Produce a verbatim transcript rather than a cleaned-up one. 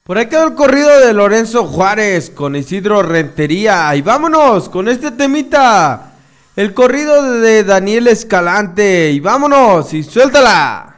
Por ahí quedó el corrido de Lorenzo Juárez con Isidro Rentería. Y vámonos con este temita. El corrido de Daniel Escalante. Y vámonos y suéltala.